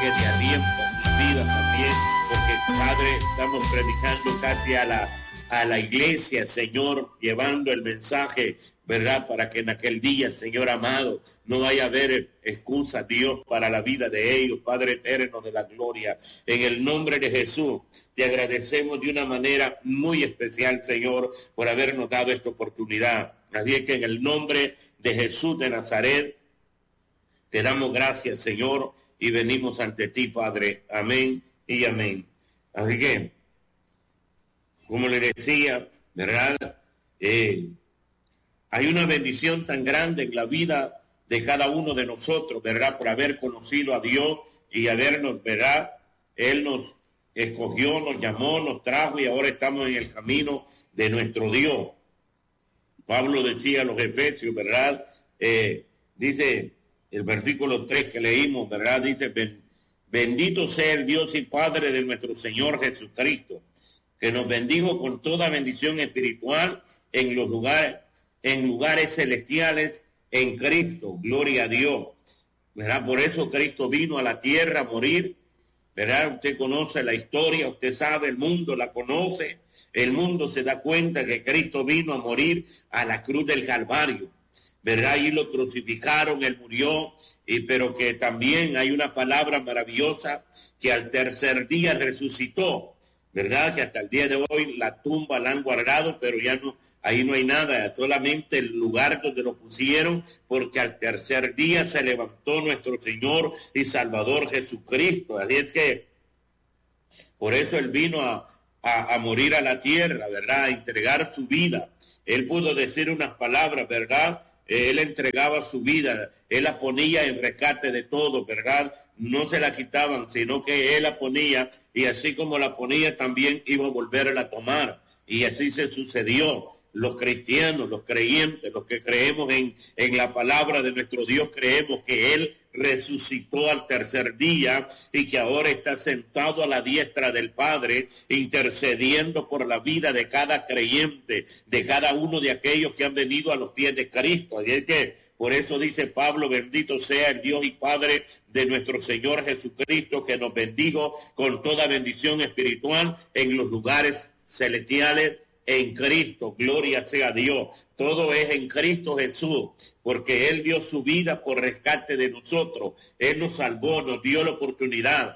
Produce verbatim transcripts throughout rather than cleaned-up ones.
llegue de aliento a sus vidas también, porque Padre, estamos predicando casi a la, a la iglesia, Señor, llevando el mensaje, ¿verdad? Para que en aquel día, Señor amado, no vaya a haber excusa, Dios, para la vida de ellos, Padre eterno de la gloria. En el nombre de Jesús, te agradecemos de una manera muy especial, Señor, por habernos dado esta oportunidad. Así es que en el nombre de Jesús de Nazaret, te damos gracias, Señor, y venimos ante ti, Padre. Amén y amén. Así que, como le decía, ¿verdad? Eh, hay una bendición tan grande en la vida de cada uno de nosotros, ¿verdad? Por haber conocido a Dios y habernos, ¿verdad? Él nos escogió, nos llamó, nos trajo y ahora estamos en el camino de nuestro Dios. Pablo decía a los Efesios, ¿verdad? Eh, dice el versículo tres que leímos, ¿verdad? Dice, bendito sea el Dios y Padre de nuestro Señor Jesucristo, que nos bendijo con toda bendición espiritual en los lugares, en lugares celestiales en Cristo. Gloria a Dios, ¿verdad? Por eso Cristo vino a la tierra a morir, ¿verdad? Usted conoce la historia, usted sabe, el mundo la conoce. El mundo se da cuenta que Cristo vino a morir a la cruz del Calvario, ¿verdad? Y lo crucificaron, él murió, y, pero que también hay una palabra maravillosa, que al tercer día resucitó, ¿verdad? Que hasta el día de hoy la tumba la han guardado, pero ya no, ahí no hay nada, solamente el lugar donde lo pusieron, porque al tercer día se levantó nuestro Señor y Salvador Jesucristo. Así es que, por eso él vino a A, a morir a la tierra, ¿verdad? A entregar su vida. Él pudo decir unas palabras, ¿verdad? Él entregaba su vida, él la ponía en rescate de todo, ¿verdad? No se la quitaban, sino que él la ponía, y así como la ponía también iba a volverla a tomar. Y así se sucedió. Los cristianos, los creyentes, los que creemos en, en la palabra de nuestro Dios, creemos que él resucitó al tercer día y que ahora está sentado a la diestra del Padre, intercediendo por la vida de cada creyente, de cada uno de aquellos que han venido a los pies de Cristo. Así es que por eso dice Pablo, bendito sea el Dios y Padre de nuestro Señor Jesucristo, que nos bendijo con toda bendición espiritual en los lugares celestiales en Cristo. Gloria sea a Dios. Todo es en Cristo Jesús, porque Él dio su vida por rescate de nosotros. Él nos salvó, nos dio la oportunidad.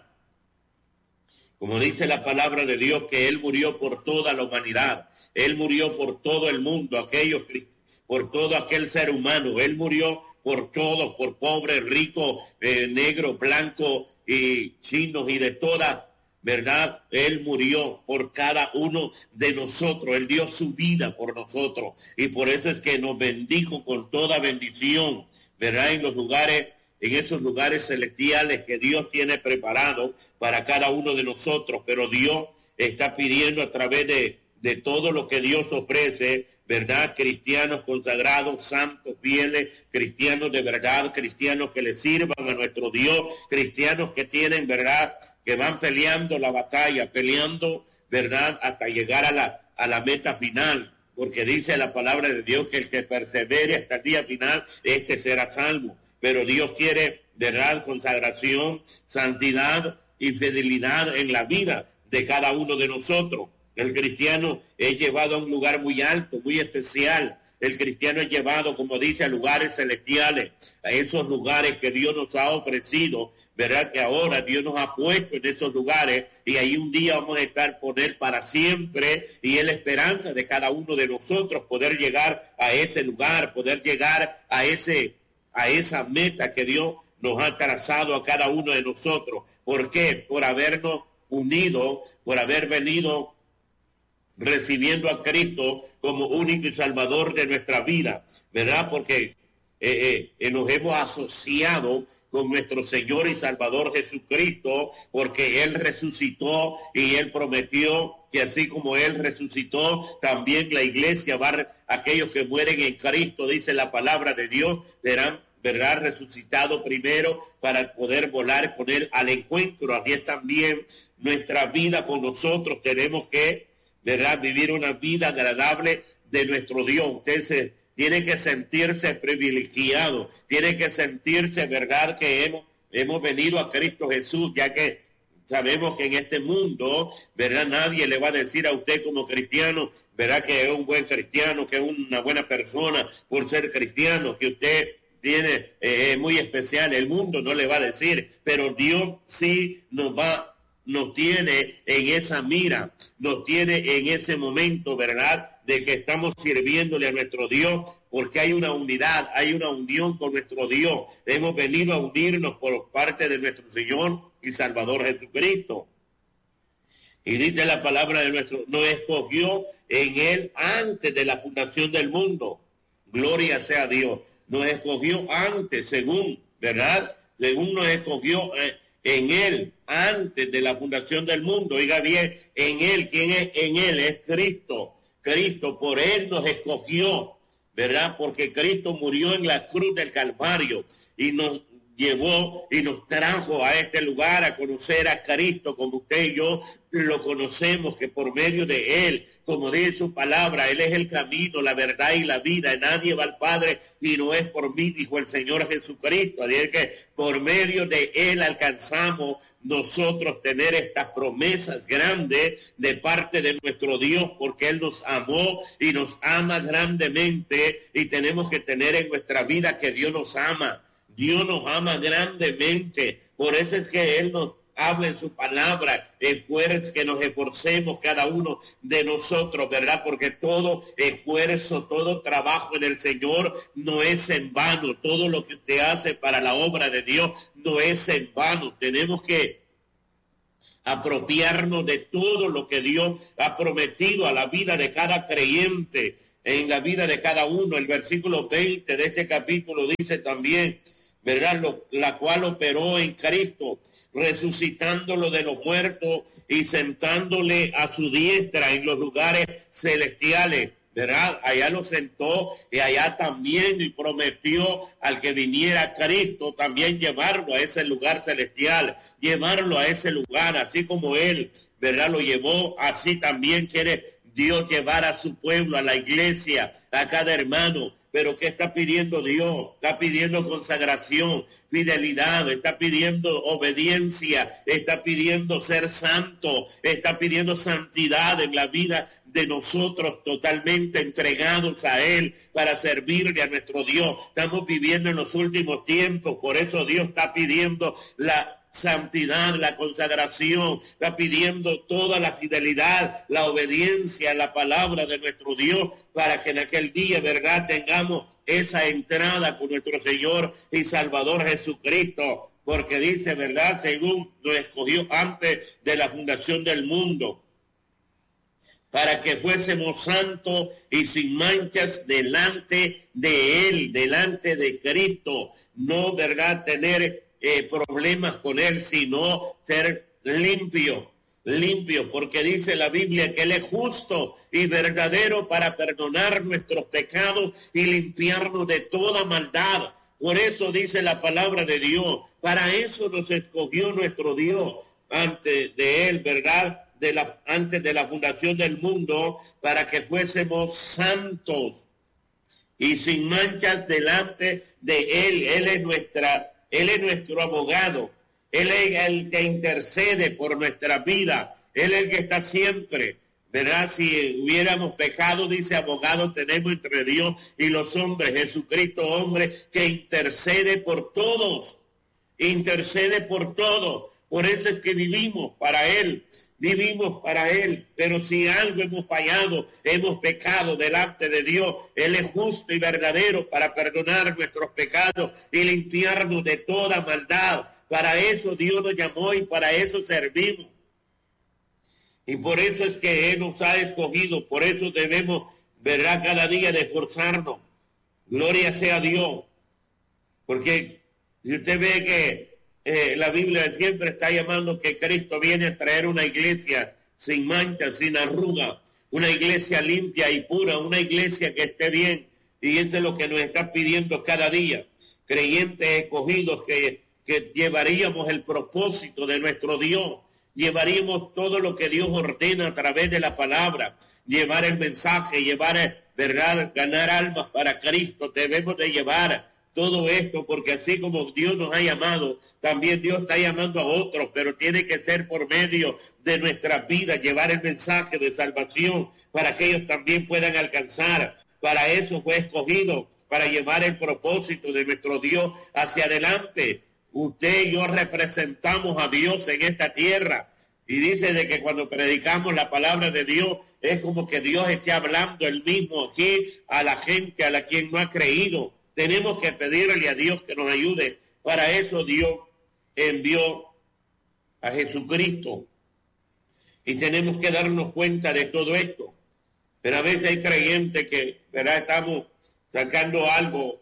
Como dice la palabra de Dios, que Él murió por toda la humanidad. Él murió por todo el mundo, aquellos, por todo aquel ser humano. Él murió por todos, por pobres, ricos, eh, negros, blancos y chinos y de todas, ¿verdad? Él murió por cada uno de nosotros. Él dio su vida por nosotros. Y por eso es que nos bendijo con toda bendición, ¿verdad? En los lugares, en esos lugares celestiales que Dios tiene preparado para cada uno de nosotros. Pero Dios está pidiendo a través de, de todo lo que Dios ofrece, ¿verdad? Cristianos consagrados, santos, fieles, cristianos de verdad, cristianos que le sirvan a nuestro Dios, cristianos que tienen, ¿verdad?, que van peleando la batalla, peleando, ¿verdad?, hasta llegar a la, a la meta final, porque dice la palabra de Dios que el que persevere hasta el día final, este será salvo. Pero Dios quiere, ¿verdad?, consagración, santidad y fidelidad en la vida de cada uno de nosotros. El cristiano es llevado a un lugar muy alto, muy especial. El cristiano es llevado, como dice, a lugares celestiales, a esos lugares que Dios nos ha ofrecido, ¿verdad? Que ahora Dios nos ha puesto en esos lugares y ahí un día vamos a estar por Él para siempre, y es la esperanza de cada uno de nosotros poder llegar a ese lugar, poder llegar a ese, a esa meta que Dios nos ha trazado a cada uno de nosotros. ¿Por qué? Por habernos unido, por haber venido recibiendo a Cristo como único y salvador de nuestra vida, ¿verdad? Porque eh, eh, nos hemos asociado con nuestro Señor y Salvador Jesucristo, porque Él resucitó y Él prometió que así como Él resucitó, también la iglesia va a, aquellos que mueren en Cristo, dice la palabra de Dios, serán, ¿verdad?, resucitado primero para poder volar con Él al encuentro. Así es también nuestra vida con nosotros. Tenemos que, ¿verdad?, vivir una vida agradable de nuestro Dios. Usted se tiene que sentirse privilegiado, tiene que sentirse, ¿verdad?, que hemos, hemos venido a Cristo Jesús, ya que sabemos que en este mundo, ¿verdad? Nadie le va a decir a usted como cristiano, ¿verdad? Que es un buen cristiano, que es una buena persona por ser cristiano, que usted tiene eh, muy especial. El mundo no le va a decir, pero Dios sí nos va, nos tiene en esa mira, nos tiene en ese momento, ¿verdad? De que estamos sirviéndole a nuestro Dios, porque hay una unidad, hay una unión con nuestro Dios. Hemos venido a unirnos por parte de nuestro Señor y Salvador Jesucristo. Y dice la palabra de nuestro, nos escogió en Él antes de la fundación del mundo. Gloria sea a Dios. Nos escogió antes, según, ¿verdad? Según nos escogió eh, en Él antes de la fundación del mundo. Oiga bien, en Él, ¿quién es en Él? Es Cristo. Cristo, por Él nos escogió, ¿verdad? Porque Cristo murió en la cruz del Calvario y nos llevó y nos trajo a este lugar a conocer a Cristo como usted y yo lo conocemos, que por medio de Él, como dice su palabra, Él es el camino, la verdad y la vida. Nadie va al Padre y no es por mí, dijo el Señor Jesucristo. Así es que por medio de Él alcanzamos nosotros tener estas promesas grandes de parte de nuestro Dios, porque Él nos amó y nos ama grandemente, y tenemos que tener en nuestra vida que Dios nos ama. Dios nos ama grandemente, por eso es que Él nos habla en su palabra, esfuerzo, que nos esforcemos cada uno de nosotros, ¿verdad? Porque todo esfuerzo, todo trabajo en el Señor no es en vano. Todo lo que usted hace para la obra de Dios no es en vano. Tenemos que apropiarnos de todo lo que Dios ha prometido a la vida de cada creyente, en la vida de cada uno. El versículo veinte de este capítulo dice también, ¿verdad? Lo, la cual operó en Cristo, resucitándolo de los muertos y sentándole a su diestra en los lugares celestiales, ¿verdad? Allá lo sentó y allá también y prometió al que viniera Cristo también llevarlo a ese lugar celestial, llevarlo a ese lugar, así como Él, ¿verdad? Lo llevó, así también quiere Dios llevar a su pueblo, a la iglesia, a cada hermano. Pero ¿qué está pidiendo Dios? Está pidiendo consagración, fidelidad, está pidiendo obediencia, está pidiendo ser santo, está pidiendo santidad en la vida de nosotros, totalmente entregados a Él para servirle a nuestro Dios. Estamos viviendo en los últimos tiempos, por eso Dios está pidiendo la santidad, la consagración, está pidiendo toda la fidelidad, la obediencia a la palabra de nuestro Dios, para que en aquel día, ¿verdad?, tengamos esa entrada con nuestro Señor y Salvador Jesucristo, porque dice, ¿verdad?, según nos escogió antes de la fundación del mundo, para que fuésemos santos y sin manchas delante de Él, delante de Cristo, no, ¿verdad?, tener Eh, problemas con Él, sino ser limpio, limpio, porque dice la Biblia que Él es justo y verdadero para perdonar nuestros pecados y limpiarnos de toda maldad. Por eso dice la palabra de Dios, para eso nos escogió nuestro Dios antes de Él, ¿verdad? De la, antes de la fundación del mundo, para que fuésemos santos y sin manchas delante de Él. Él es nuestra Él es nuestro abogado, Él es el que intercede por nuestra vida, Él es el que está siempre, ¿verdad? Si hubiéramos pecado, dice, abogado tenemos entre Dios y los hombres, Jesucristo hombre que intercede por todos, intercede por todos, por eso es que vivimos para Él. Vivimos para Él, pero si algo hemos fallado, hemos pecado delante de Dios, Él es justo y verdadero para perdonar nuestros pecados y limpiarnos de toda maldad. Para eso Dios nos llamó y para eso servimos. Y por eso es que Él nos ha escogido, por eso debemos, ¿verdad?, cada día de esforzarnos. Gloria sea a Dios. Porque si usted ve que Eh, la Biblia siempre está llamando que Cristo viene a traer una iglesia sin mancha, sin arruga, una iglesia limpia y pura, una iglesia que esté bien. Y eso es lo que nos está pidiendo cada día. Creyentes escogidos que, que llevaríamos el propósito de nuestro Dios, llevaríamos todo lo que Dios ordena a través de la palabra, llevar el mensaje, llevar, ¿verdad?, ganar almas para Cristo. Debemos de llevar todo esto, porque así como Dios nos ha llamado, también Dios está llamando a otros, pero tiene que ser por medio de nuestras vidas, llevar el mensaje de salvación para que ellos también puedan alcanzar. Para eso fue escogido, para llevar el propósito de nuestro Dios hacia adelante. Usted y yo representamos a Dios en esta tierra. Y dice de que cuando predicamos la palabra de Dios, es como que Dios esté hablando él mismo aquí a la gente, a la quien no ha creído. Tenemos que pedirle a Dios que nos ayude. Para eso Dios envió a Jesucristo. Y tenemos que darnos cuenta de todo esto. Pero a veces hay creyentes que, ¿verdad? Estamos sacando algo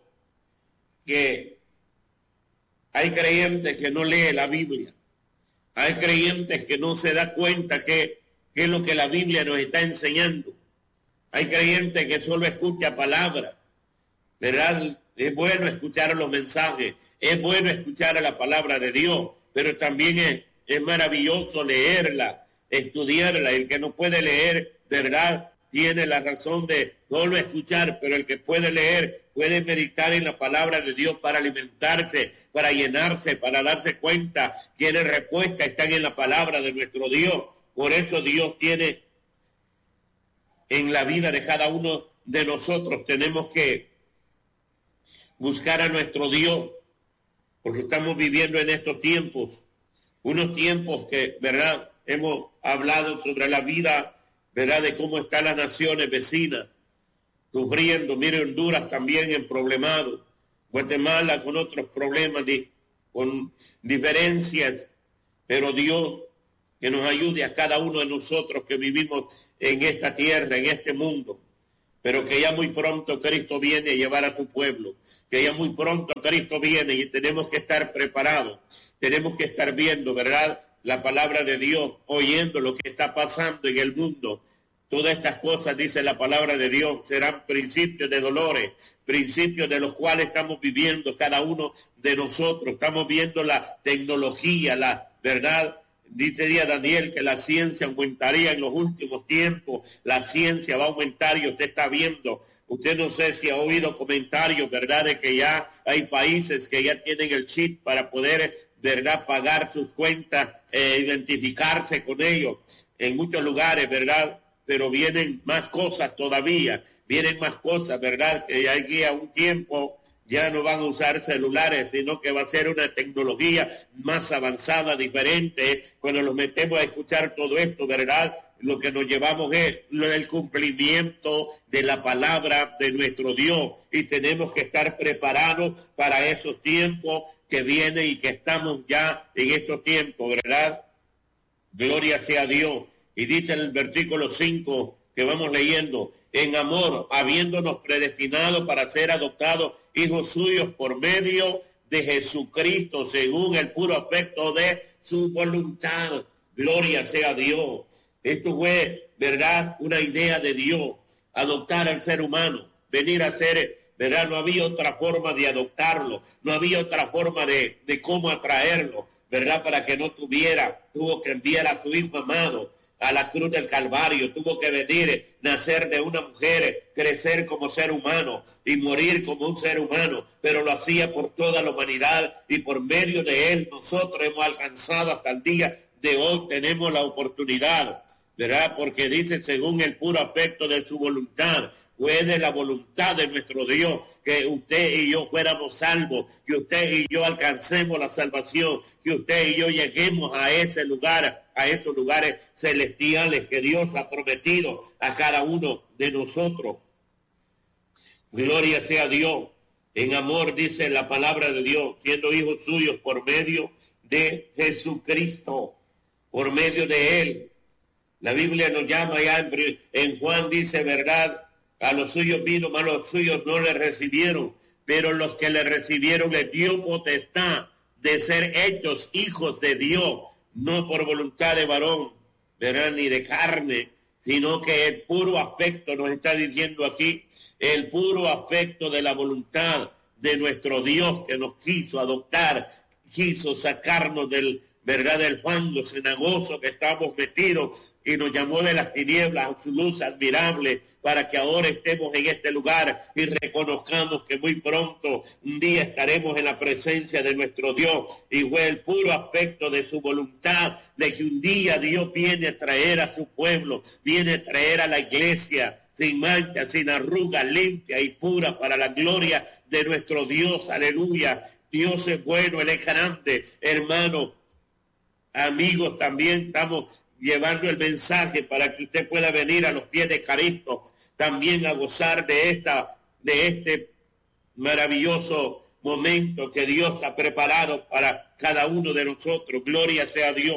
que hay creyentes que no leen la Biblia. Hay creyentes que no se da cuenta que, que es lo que la Biblia nos está enseñando. Hay creyentes que solo escuchan palabras, ¿verdad? Es bueno escuchar los mensajes, es bueno escuchar a la palabra de Dios, pero también es, es maravilloso leerla, estudiarla. El que no puede leer, ¿verdad?, tiene la razón de solo escuchar, pero el que puede leer puede meditar en la palabra de Dios para alimentarse, para llenarse, para darse cuenta que las respuestas están en la palabra de nuestro Dios. Por eso Dios tiene en la vida de cada uno de nosotros, tenemos que buscar a nuestro Dios, porque estamos viviendo en estos tiempos, unos tiempos que, ¿verdad?, hemos hablado sobre la vida, ¿verdad?, de cómo están las naciones vecinas, sufriendo. Mire, Honduras también en problemado, Guatemala con otros problemas, con diferencias, pero Dios que nos ayude a cada uno de nosotros que vivimos en esta tierra, en este mundo, pero que ya muy pronto Cristo viene a llevar a su pueblo, que ya muy pronto Cristo viene y tenemos que estar preparados, tenemos que estar viendo, ¿verdad?, la palabra de Dios, oyendo lo que está pasando en el mundo. Todas estas cosas, dice la palabra de Dios, serán principios de dolores, principios de los cuales estamos viviendo cada uno de nosotros. Estamos viendo la tecnología, la verdad. Dice día Daniel que la ciencia aumentaría en los últimos tiempos. La ciencia va a aumentar y usted está viendo. Usted no sé si ha oído comentarios, ¿verdad?, de que ya hay países que ya tienen el chip para poder, ¿verdad?, pagar sus cuentas, eh, identificarse con ellos. En muchos lugares, ¿verdad?, pero vienen más cosas todavía, vienen más cosas, ¿verdad?, que aquí a un tiempo ya no van a usar celulares, sino que va a ser una tecnología más avanzada, diferente. Cuando nos metemos a escuchar todo esto, ¿verdad?, lo que nos llevamos es el cumplimiento de la palabra de nuestro Dios, y tenemos que estar preparados para esos tiempos que vienen y que estamos ya en estos tiempos, ¿verdad? Gloria sea a Dios. Y dice en el versículo cinco que vamos leyendo, en amor, habiéndonos predestinado para ser adoptados hijos suyos por medio de Jesucristo, según el puro afecto de su voluntad. Gloria sea a Dios. Esto fue, ¿verdad?, una idea de Dios, adoptar al ser humano, venir a ser, ¿verdad? No había otra forma de adoptarlo, no había otra forma de, de cómo atraerlo, ¿verdad?, para que no tuviera, tuvo que enviar a su hijo amado a la cruz del Calvario, tuvo que venir, nacer de una mujer, crecer como ser humano y morir como un ser humano, pero lo hacía por toda la humanidad, y por medio de él nosotros hemos alcanzado hasta el día de hoy, tenemos la oportunidad, ¿verdad? Porque dice, según el puro afecto de su voluntad, fue de la voluntad de nuestro Dios que usted y yo fuéramos salvos, que usted y yo alcancemos la salvación, que usted y yo lleguemos a ese lugar, a esos lugares celestiales que Dios ha prometido a cada uno de nosotros. Gloria sea a Dios. En amor, dice la palabra de Dios, siendo hijos suyos por medio de Jesucristo, por medio de él. La Biblia nos llama ya en, en Juan, dice, ¿verdad?, a los suyos vino, mas los suyos no le recibieron, pero los que le recibieron les dio potestad de ser hechos hijos de Dios, no por voluntad de varón, ¿verdad?, ni de carne, sino que el puro afecto, nos está diciendo aquí, el puro afecto de la voluntad de nuestro Dios que nos quiso adoptar, quiso sacarnos del, ¿verdad?, del fango cenagoso que estamos metidos, y nos llamó de las tinieblas a su luz admirable, para que ahora estemos en este lugar y reconozcamos que muy pronto un día estaremos en la presencia de nuestro Dios, y fue el puro aspecto de su voluntad, de que un día Dios viene a traer a su pueblo, viene a traer a la iglesia sin mancha, sin arruga, limpia y pura para la gloria de nuestro Dios. Aleluya. Dios es bueno, Él es grande. Hermano, amigos, también estamos llevando el mensaje para que usted pueda venir a los pies de Cristo, también a gozar de esta, de este maravilloso momento que Dios ha preparado para cada uno de nosotros. Gloria sea a Dios.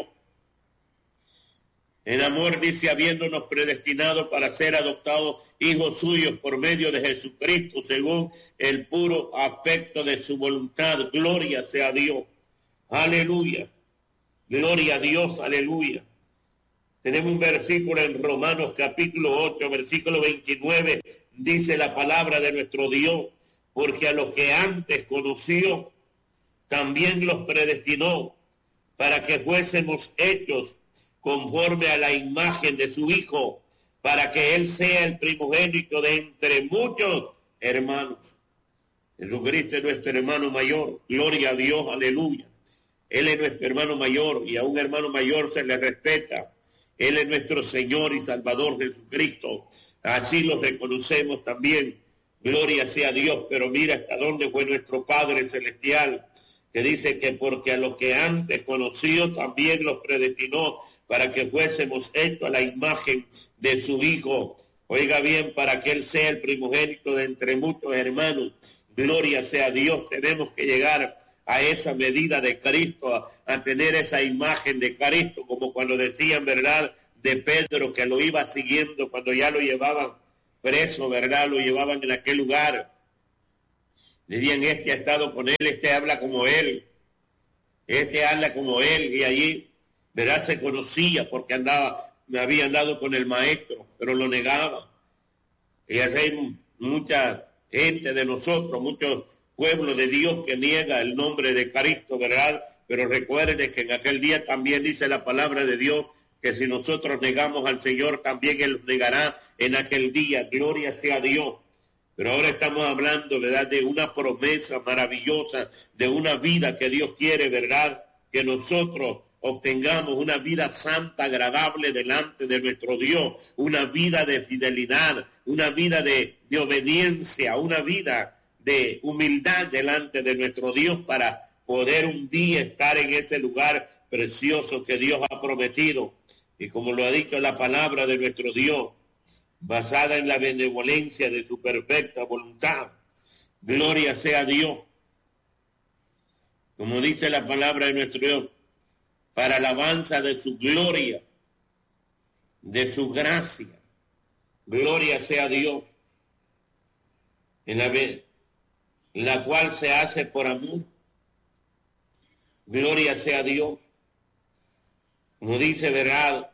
En amor dice, habiéndonos predestinado para ser adoptados hijos suyos por medio de Jesucristo, según el puro afecto de su voluntad. Gloria sea a Dios. Aleluya. Gloria a Dios. Aleluya. Tenemos un versículo en Romanos capítulo ocho, versículo veintinueve. Dice la palabra de nuestro Dios, porque a los que antes conoció, también los predestinó para que fuésemos hechos conforme a la imagen de su Hijo, para que Él sea el primogénito de entre muchos hermanos. Jesucristo es nuestro hermano mayor. Gloria a Dios, aleluya. Él es nuestro hermano mayor, y a un hermano mayor se le respeta. Él es nuestro Señor y Salvador Jesucristo. Así lo reconocemos también. Gloria sea a Dios. Pero mira hasta dónde fue nuestro Padre Celestial, que dice que porque a los que antes conoció, también los predestinó para que fuésemos hechos a la imagen de su Hijo. Oiga bien, para que Él sea el primogénito de entre muchos hermanos. Gloria sea a Dios. Tenemos que llegar a esa medida de Cristo, a, a tener esa imagen de Cristo, como cuando decían, ¿verdad?, de Pedro, que lo iba siguiendo cuando ya lo llevaban preso, ¿verdad?, lo llevaban en aquel lugar. Decían, este ha estado con Él, este habla como Él, este habla como Él, y allí, ¿verdad?, se conocía porque andaba, me había andado con el maestro, pero lo negaba. Y así hay mucha gente de nosotros, muchos pueblo de Dios que niega el nombre de Cristo, ¿verdad? Pero recuerden que en aquel día también dice la palabra de Dios que si nosotros negamos al Señor, también Él negará en aquel día. Gloria sea a Dios. Pero ahora estamos hablando, ¿verdad?, de una promesa maravillosa, de una vida que Dios quiere, ¿verdad?, que nosotros obtengamos una vida santa, agradable delante de nuestro Dios, una vida de fidelidad, una vida de, de obediencia, una vida de humildad delante de nuestro Dios, para poder un día estar en ese lugar precioso que Dios ha prometido. Y como lo ha dicho la palabra de nuestro Dios, basada en la benevolencia de su perfecta voluntad. Gloria sea a Dios. Como dice la palabra de nuestro Dios, para alabanza de su gloria, de su gracia. Gloria sea a Dios. En la la cual se hace por amor. Gloria sea a Dios. Como dice, ¿verdad?,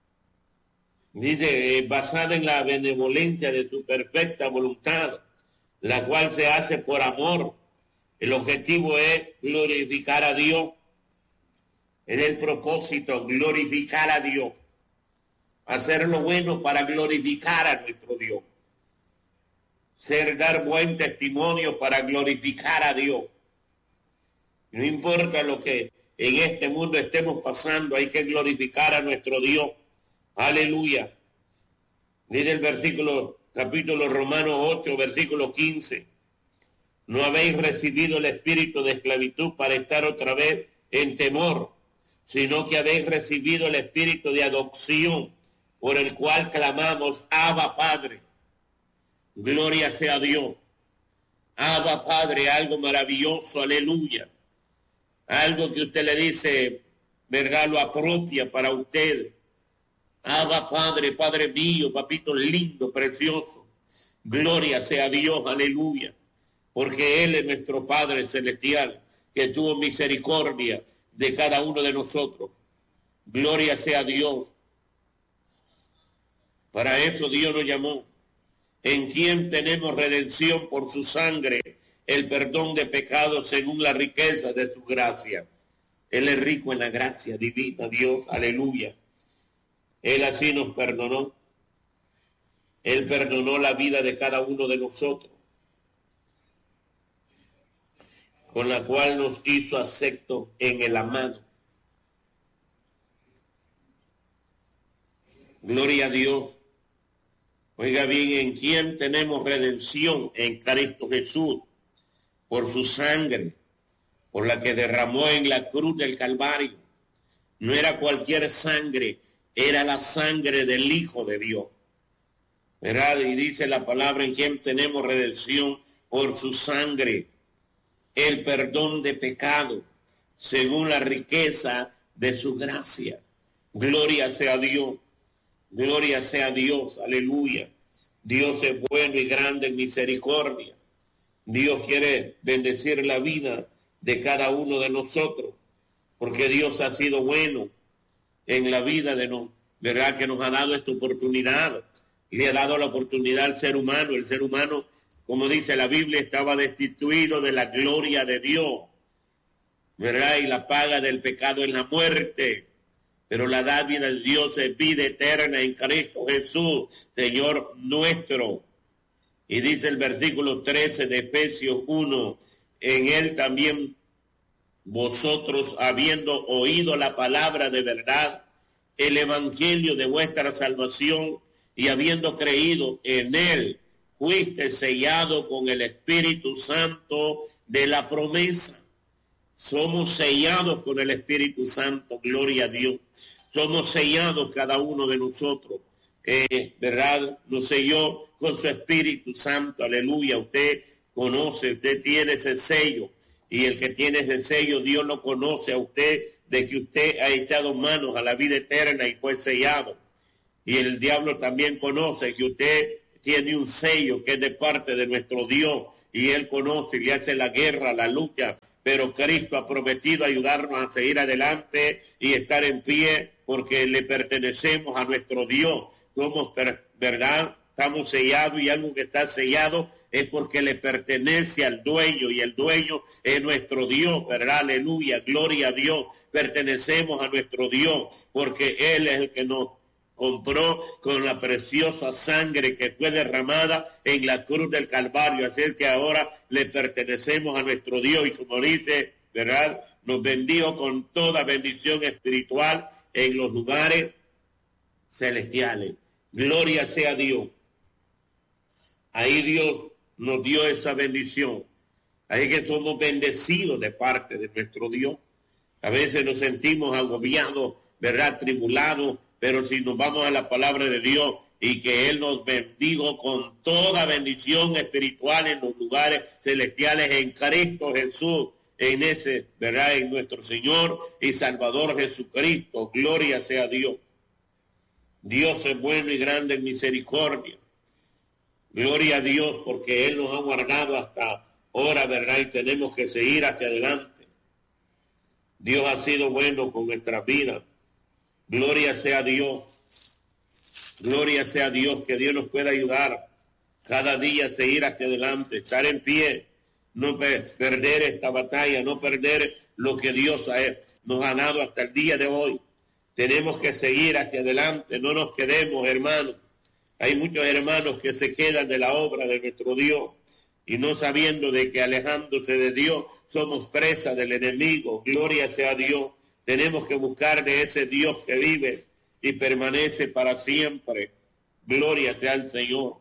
dice, eh, basada en la benevolencia de su perfecta voluntad, la cual se hace por amor. El objetivo es glorificar a Dios. Es el propósito, glorificar a Dios. Hacer lo bueno para glorificar a nuestro Dios. Ser, dar buen testimonio para glorificar a Dios. No importa lo que en este mundo estemos pasando, hay que glorificar a nuestro Dios. Aleluya. Dice el versículo, capítulo Romanos ocho, versículo quince. No habéis recibido el espíritu de esclavitud para estar otra vez en temor, sino que habéis recibido el espíritu de adopción, por el cual clamamos, Abba, Padre. Gloria sea a Dios. Abba, Padre, algo maravilloso, aleluya. Algo que usted le dice, ¿verdad?, lo apropia para usted. Abba, Padre, Padre mío, papito lindo, precioso. Gloria sea a Dios, aleluya. Porque Él es nuestro Padre celestial, que tuvo misericordia de cada uno de nosotros. Gloria sea a Dios. Para eso Dios nos llamó. En quien tenemos redención por su sangre, el perdón de pecados según la riqueza de su gracia. Él es rico en la gracia divina, Dios, aleluya. Él así nos perdonó. Él perdonó la vida de cada uno de nosotros, con la cual nos hizo acepto en el amado. Gloria a Dios. Oiga bien, ¿en quién tenemos redención? En Cristo Jesús, por su sangre, por la que derramó en la cruz del Calvario. No era cualquier sangre, era la sangre del Hijo de Dios. ¿Verdad? Y dice la palabra, en quien tenemos redención por su sangre, el perdón de pecado, según la riqueza de su gracia. Gloria sea a Dios. Gloria sea a Dios, aleluya. Dios es bueno y grande en misericordia. Dios quiere bendecir la vida de cada uno de nosotros, porque Dios ha sido bueno en la vida de nosotros, ¿verdad? Que nos ha dado esta oportunidad, y le ha dado la oportunidad al ser humano. El ser humano, como dice la Biblia, estaba destituido de la gloria de Dios, ¿verdad? Y la paga del pecado es la muerte. Pero la dádiva de Dios es vida eterna en Cristo Jesús, Señor nuestro. Y dice el versículo trece de Efesios uno, en él también vosotros, habiendo oído la palabra de verdad, el evangelio de vuestra salvación, y habiendo creído en él, fuiste sellado con el Espíritu Santo de la promesa. Somos sellados con el Espíritu Santo, gloria a Dios. Somos sellados cada uno de nosotros, eh, ¿verdad? Nos selló con su Espíritu Santo, aleluya. Usted conoce, usted tiene ese sello, y el que tiene ese sello, Dios lo conoce a usted, de que usted ha echado manos a la vida eterna y fue sellado. Y el diablo también conoce que usted tiene un sello que es de parte de nuestro Dios, y él conoce y hace la guerra, la lucha. Pero Cristo ha prometido ayudarnos a seguir adelante y estar en pie, porque le pertenecemos a nuestro Dios. Somos, ¿verdad? Estamos sellados, y algo que está sellado es porque le pertenece al dueño, y el dueño es nuestro Dios, ¿verdad? Aleluya, gloria a Dios. Pertenecemos a nuestro Dios, porque Él es el que nos compró con la preciosa sangre que fue derramada en la cruz del Calvario. Así es que ahora le pertenecemos a nuestro Dios, y como dice, ¿verdad? Nos bendijo con toda bendición espiritual en los lugares celestiales. Gloria sea a Dios. Ahí Dios nos dio esa bendición. Ahí que somos bendecidos de parte de nuestro Dios. A veces nos sentimos agobiados, ¿verdad? Tribulados. Pero si nos vamos a la palabra de Dios, y que Él nos bendijo con toda bendición espiritual en los lugares celestiales en Cristo Jesús, en ese, ¿verdad? En nuestro Señor y Salvador Jesucristo. Gloria sea a Dios. Dios es bueno y grande en misericordia. Gloria a Dios, porque Él nos ha guardado hasta ahora, ¿verdad? Y tenemos que seguir hacia adelante. Dios ha sido bueno con nuestra vida. Gloria sea a Dios. Gloria sea a Dios, que Dios nos pueda ayudar cada día a seguir hacia adelante, estar en pie, no per- perder esta batalla, no perder lo que Dios ha, nos ha dado hasta el día de hoy. Tenemos que seguir hacia adelante, no nos quedemos, hermanos. Hay muchos hermanos que se quedan de la obra de nuestro Dios, y no sabiendo de que alejándose de Dios somos presa del enemigo. Gloria sea a Dios. Tenemos que buscar de ese Dios que vive y permanece para siempre. Gloria sea al Señor.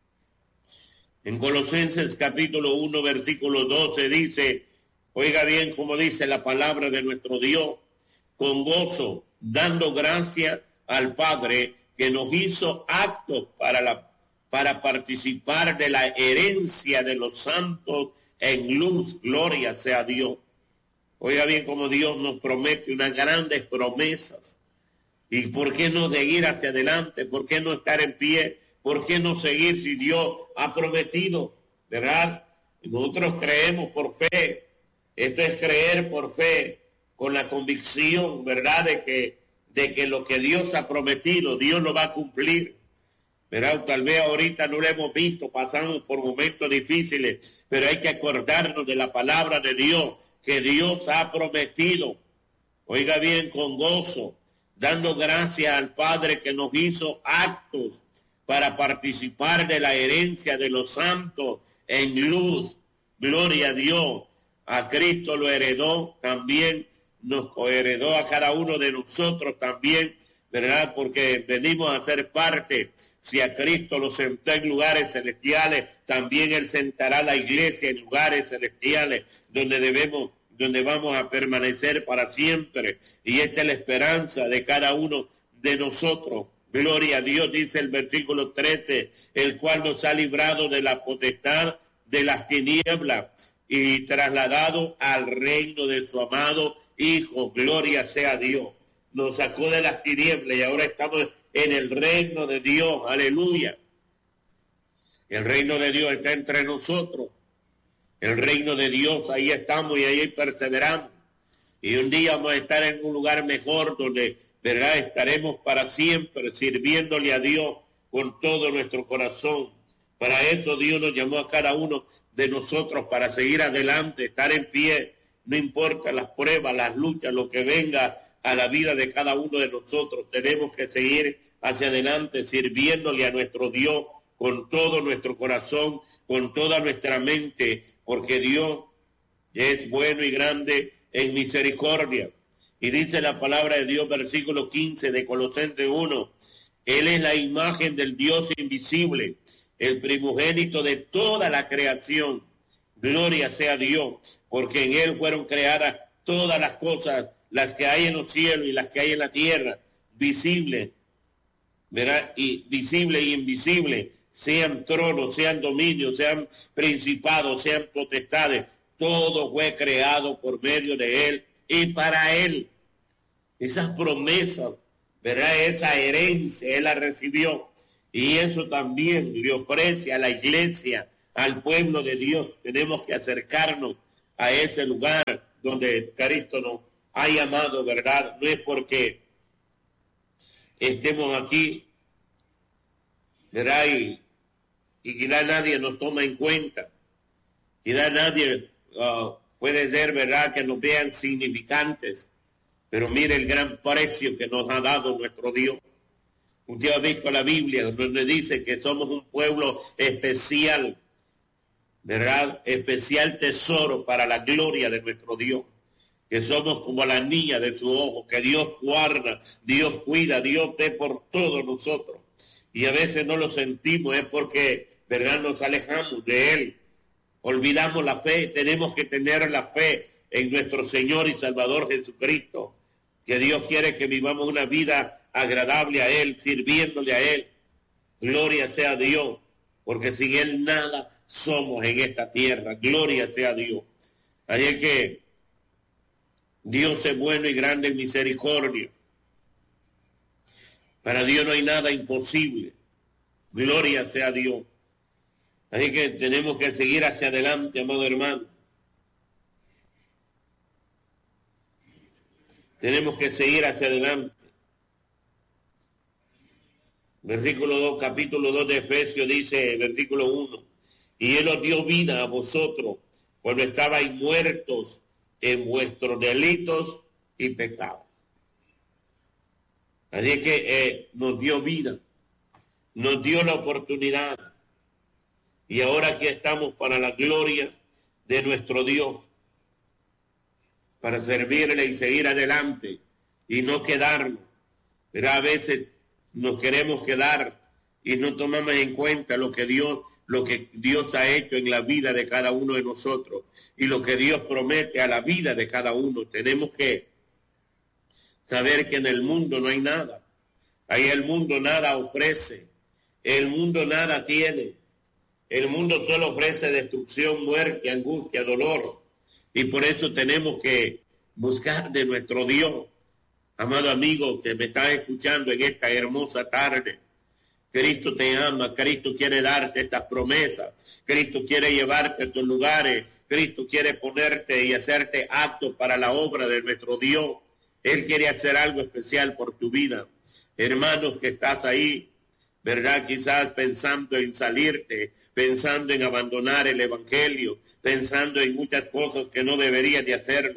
En Colosenses capítulo uno, versículo doce dice, oiga bien como dice la palabra de nuestro Dios, con gozo, dando gracias al Padre que nos hizo aptos para, la, para participar de la herencia de los santos en luz. Gloria sea a Dios. Oiga bien como Dios nos promete unas grandes promesas. ¿Y por qué no seguir hacia adelante? ¿Por qué no estar en pie? ¿Por qué no seguir si Dios ha prometido? ¿Verdad? Nosotros creemos por fe. Esto es creer por fe, con la convicción, ¿verdad? De que, de que lo que Dios ha prometido, Dios lo va a cumplir. ¿Verdad? Tal vez ahorita no lo hemos visto, pasamos por momentos difíciles, pero hay que acordarnos de la palabra de Dios, que Dios ha prometido. Oiga bien, con gozo, dando gracias al Padre que nos hizo aptos para participar de la herencia de los santos en luz. Gloria a Dios. A Cristo lo heredó también, nos heredó a cada uno de nosotros también, ¿verdad? Porque venimos a ser parte. Si a Cristo lo sentó en lugares celestiales, también Él sentará a la iglesia en lugares celestiales donde debemos, donde vamos a permanecer para siempre. Y esta es la esperanza de cada uno de nosotros. Gloria a Dios, dice el versículo trece, el cual nos ha librado de la potestad de las tinieblas y trasladado al reino de su amado Hijo. Gloria sea a Dios. Nos sacó de las tinieblas y ahora estamos en el reino de Dios. Aleluya. El reino de Dios está entre nosotros. El reino de Dios, ahí estamos y ahí perseveramos. Y un día vamos a estar en un lugar mejor donde, ¿verdad?, estaremos para siempre sirviéndole a Dios con todo nuestro corazón. Para eso Dios nos llamó a cada uno de nosotros, para seguir adelante, estar en pie. No importa las pruebas, las luchas, lo que venga a la vida de cada uno de nosotros. Tenemos que seguir hacia adelante sirviéndole a nuestro Dios con todo nuestro corazón, con toda nuestra mente, porque Dios es bueno y grande en misericordia. Y dice la palabra de Dios, versículo quince de Colosenses uno, Él es la imagen del Dios invisible, el primogénito de toda la creación. Gloria sea a Dios, porque en Él fueron creadas todas las cosas, las que hay en los cielos y las que hay en la tierra, visibles, ¿verdad? Y visible y invisible, sean tronos, sean dominios, sean principados, sean potestades, todo fue creado por medio de Él y para Él. Esas promesas, ¿verdad? Esa herencia Él la recibió, y eso también le ofrece a la iglesia, al pueblo de Dios. Tenemos que acercarnos a ese lugar donde Cristo nos ha llamado, ¿verdad? No es porque estemos aquí, ¿verdad? Y, y quizá nadie nos toma en cuenta. Quizá nadie uh, puede ser, ¿verdad?, que nos vean significantes. Pero mire el gran precio que nos ha dado nuestro Dios. Usted ha visto la Biblia donde dice que somos un pueblo especial, ¿verdad? Especial tesoro para la gloria de nuestro Dios. Que somos como la niña de su ojo, que Dios guarda, Dios cuida, Dios ve por todos nosotros. Y a veces no lo sentimos, es porque, ¿verdad?, nos alejamos de Él. Olvidamos la fe. Tenemos que tener la fe en nuestro Señor y Salvador Jesucristo. Que Dios quiere que vivamos una vida agradable a Él, sirviéndole a Él. Gloria sea a Dios, porque sin Él nada somos en esta tierra. Gloria sea a Dios. Así es que Dios es bueno y grande en misericordia. Para Dios no hay nada imposible. Gloria sea a Dios. Así que tenemos que seguir hacia adelante, amado hermano. Tenemos que seguir hacia adelante. Versículo dos, capítulo dos de Efesios dice, versículo uno, y Él os dio vida a vosotros cuando estabais muertos en vuestros delitos y pecados. Así que eh, nos dio vida, nos dio la oportunidad, y ahora aquí estamos para la gloria de nuestro Dios, para servirle y seguir adelante y no quedarnos. Pero a veces nos queremos quedar y no tomamos en cuenta lo que Dios, lo que Dios ha hecho en la vida de cada uno de nosotros y lo que Dios promete a la vida de cada uno. Tenemos que saber que en el mundo no hay nada. Ahí el mundo nada ofrece. El mundo nada tiene. El mundo solo ofrece destrucción, muerte, angustia, dolor. Y por eso tenemos que buscar de nuestro Dios. Amado amigo que me estás escuchando en esta hermosa tarde, Cristo te ama, Cristo quiere darte estas promesas, Cristo quiere llevarte a estos lugares, Cristo quiere ponerte y hacerte apto para la obra de nuestro Dios. Él quiere hacer algo especial por tu vida. Hermanos que estás ahí, ¿verdad? Quizás pensando en salirte, pensando en abandonar el evangelio, pensando en muchas cosas que no deberías de hacerlo.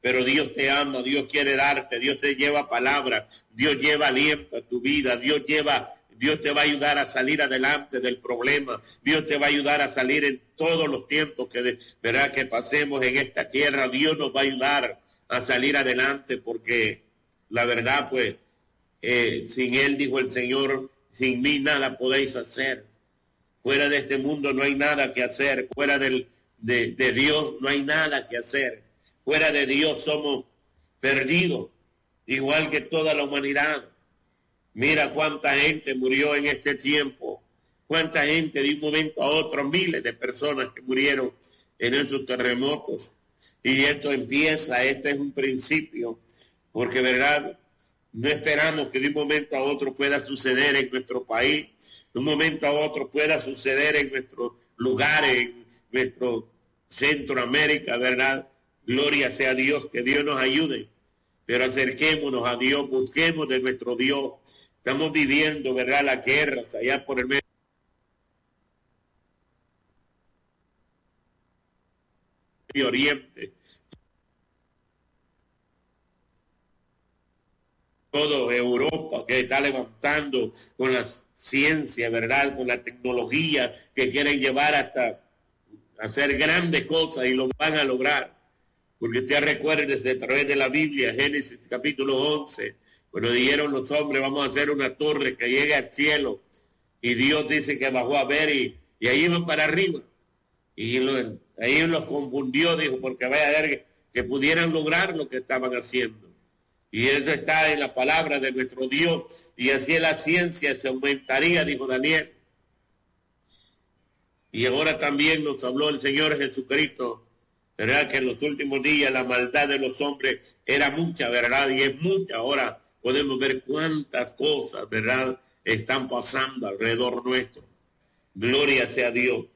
pero Dios te ama, Dios quiere darte, Dios te lleva palabra, Dios lleva aliento a tu vida, Dios lleva, Dios te va a ayudar a salir adelante del problema, Dios te va a ayudar a salir en todos los tiempos que, de, ¿verdad? que pasemos en esta tierra, Dios nos va a ayudar a salir adelante, porque la verdad, pues, eh, sin Él, dijo el Señor, sin mí nada podéis hacer. Fuera de este mundo no hay nada que hacer, fuera del, de, de Dios no hay nada que hacer, fuera de Dios somos perdidos, igual que toda la humanidad. Mira cuánta gente murió en este tiempo, cuánta gente de un momento a otro, miles de personas que murieron en esos terremotos. Y esto empieza, este es un principio, porque verdad, no esperamos que de un momento a otro pueda suceder en nuestro país, de un momento a otro pueda suceder en nuestros lugares, en nuestro Centroamérica, ¿verdad? Gloria sea a Dios, que Dios nos ayude, pero acerquémonos a Dios, busquemos de nuestro Dios. Estamos viviendo, ¿verdad?, la guerra allá por el Medio Oriente. Todo Europa que está levantando con la ciencia, ¿verdad?, con la tecnología, que quieren llevar hasta hacer grandes cosas y lo van a lograr. Porque usted recuerde desde a través de la Biblia, Génesis capítulo once, cuando dijeron los hombres, vamos a hacer una torre que llegue al cielo, y Dios dice que bajó a ver y, y ahí iban para arriba. Y lo, ahí los confundió, dijo, porque vaya a ver que, que pudieran lograr lo que estaban haciendo. Y eso está en la palabra de nuestro Dios, y así la ciencia se aumentaría, dijo Daniel. Y ahora también nos habló el Señor Jesucristo, ¿verdad?, que en los últimos días la maldad de los hombres era mucha, ¿verdad?, y es mucha. Ahora podemos ver cuántas cosas, ¿verdad?, están pasando alrededor nuestro. Gloria sea a Dios.